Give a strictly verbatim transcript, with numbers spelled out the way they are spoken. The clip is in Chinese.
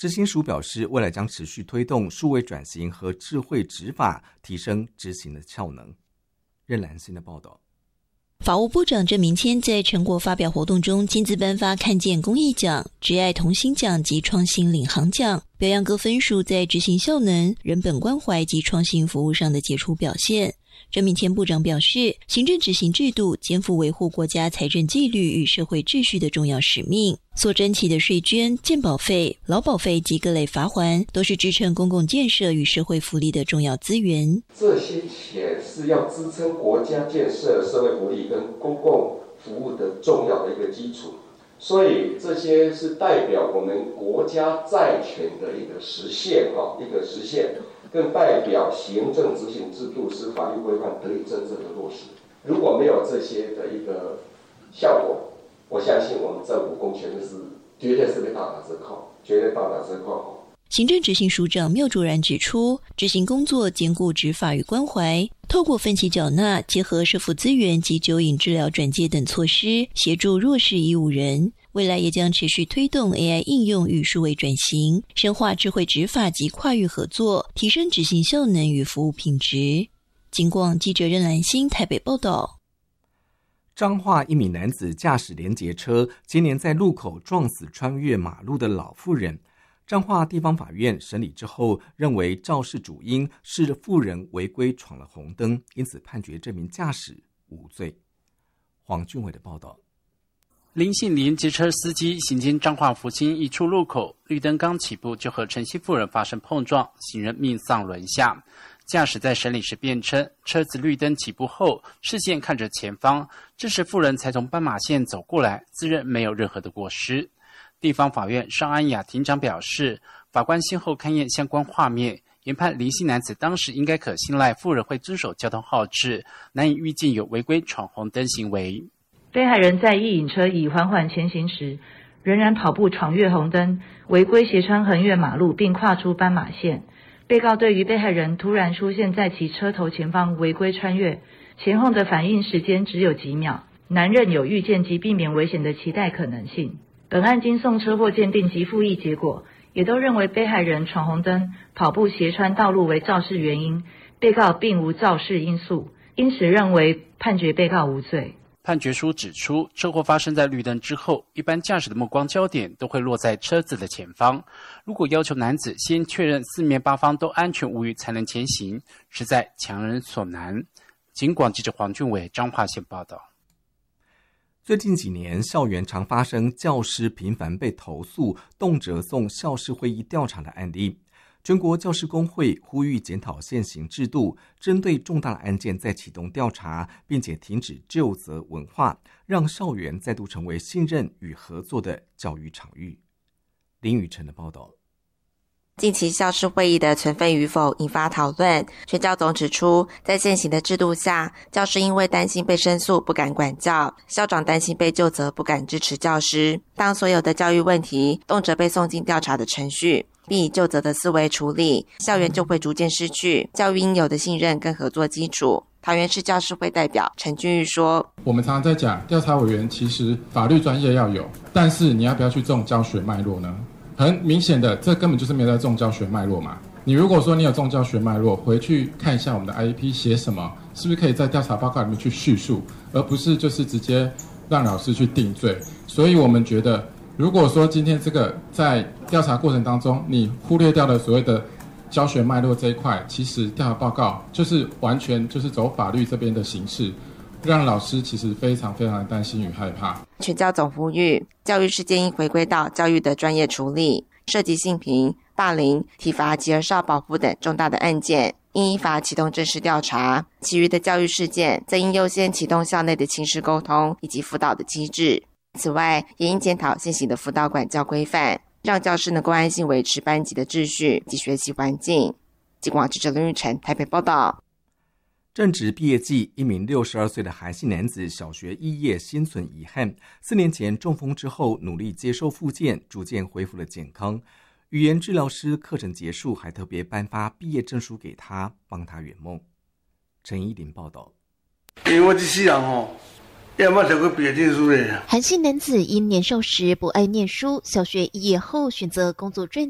执行署表示，未来将持续推动数位转型和智慧执法，提升执行的效能。任兰心的报道。 法务部长郑明谦在全国发表活动中亲自颁发看见公益奖、职爱同心奖及创新领航奖，表扬各分署在执行效能、人本关怀及创新服务上的杰出表现。郑明谦部长表示，行政执行制度肩负维护国家财政纪律与社会秩序的重要使命，所征起的税捐、健保费、劳保费及各类罚锾，都是支撑公共建设与社会福利的重要资源。 这些钱是要支撑国家建设、社会福利跟公共服务的重要的一个基础，所以这些是代表我们国家债权的一个实现，一个实现。更代表行政执行制度是法律规范得以真正的落实。如果没有这些的一个效果，我相信我们政府公权力是绝对是被大打折扣，绝对大打折扣。 行政执行署长缪卓然指出，执行工作兼顾执法与关怀，透过分期缴纳，结合社福资源及酒瘾治疗转介等措施，协助弱势医务人。未来也将持续推动 A I 应用与数位转型，深化智慧执法及跨域合作，提升执行效能与服务品质。警广记者任兰心台北报道。 彰化一名男子驾驶联结车，今年在路口撞死穿越马路的老妇人。彰化地方法院审理之后，认为肇事主因是妇人违规闯了红灯，因此判决这名驾驶无罪。黄俊伟的报道。 林姓联结车司机行经彰化福清一处路口，绿灯刚起步就和陈姓妇人发生碰撞，行人命丧轮下。驾驶在审理时辩称，车子绿灯起步后，视线看着前方，这时妇人才从斑马线走过来，自认没有任何的过失。地方法院尚安雅庭长表示，法官先后勘验相关画面，研判林姓男子当时应该可信赖妇人会遵守交通号志，难以预见有违规闯红灯行为。 被害人在一引车已缓缓前行时，仍然跑步闯越红灯，违规斜穿横越马路并跨出斑马线。被告对于被害人突然出现在其车头前方违规穿越，前后的反应时间只有几秒，难认有预见及避免危险的期待可能性。本案经送车祸鉴定及复议结果，也都认为被害人闯红灯、跑步斜穿道路为肇事原因，被告并无肇事因素，因此认为判决被告无罪。 判决书指出，车祸发生在绿灯之后，一般驾驶的目光焦点都会落在车子的前方。如果要求男子先确认四面八方都安全无虞才能前行，实在强人所难。警广记者黄俊伟彰化县报道。 最近几年，校园常发生教师频繁被投诉，动辄送校事会议调查的案例。全国教师工会呼吁检讨现行制度，针对重大案件再启动调查，并且停止究责文化，让校园再度成为信任与合作的教育场域。林宇晨的报道。 近期校事会议的存废与否引发讨论，全教总指出，在现行的制度下，教师因为担心被申诉不敢管教，校长担心被究责不敢支持教师。当所有的教育问题动辄被送进调查的程序，并以究责的思维处理，校园就会逐渐失去教育应有的信任跟合作基础。桃园市教师会代表陈君玉说， 我们常常在讲调查委员其实法律专业要有，但是你要不要去重教学脉络呢？很明显的，这根本就是没有在重教学脉络嘛。你如果说你有重教学脉络，回去看一下我们的 I E P 写什么，是不是可以在调查报告里面去叙述，而不是就是直接让老师去定罪。所以我们觉得，如果说今天这个在调查过程当中，你忽略掉了所谓的教学脉络这一块，其实调查报告就是完全就是走法律这边的形式，让老师其实非常非常的担心与害怕。 全教总呼吁，教育事件应回归到教育的专业处理，涉及性平、霸凌、体罚及儿少保护等重大的案件，应依法启动正式调查。其余的教育事件，则应优先启动校内的亲师沟通以及辅导的机制。此外，也应检讨现行的辅导管教规范，让教师能够安心维持班级的秩序及学习环境。警广记者林玉成台北报道。 正值毕业季，一名六十二岁的韩姓男子小学肄业心存遗憾，四年前中风之后努力接受复健，逐渐恢复了健康。语言治疗师课程结束，还特别颁发毕业证书给他，帮他圆梦。陈依林报道。 因为我这世人吼，要么就去毕业证书嘞。 韩姓男子因年少时不爱念书，小学肄业后选择工作赚